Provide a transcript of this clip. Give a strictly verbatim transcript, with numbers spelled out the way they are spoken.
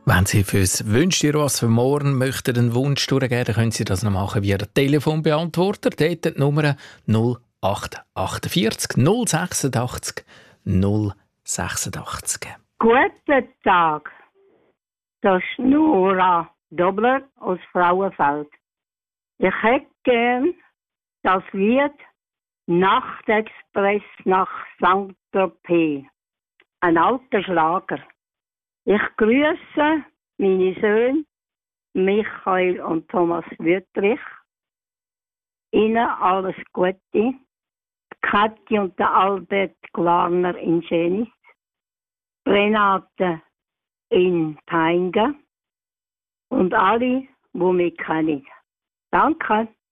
Wenn Sie fürs «Wünsch dir was für morgen» möchten einen Wunsch durchgeben, dann können Sie das noch machen via Telefonbeantworter. Dort die Nummer null acht vier acht null sechs null sechs acht. Guten Tag, das ist Nora Dobler aus Frauenfeld. Ich hätte gern das Lied «Nachtexpress nach Sankt Tropez». Ein alter Schlager. Ich grüße meine Söhne Michael und Thomas Wüttrich. Ihnen alles Gute. Kathi und der Albert Glarner in Schenis. Renate in Peingen. Und alle, die mich kennen. Danke.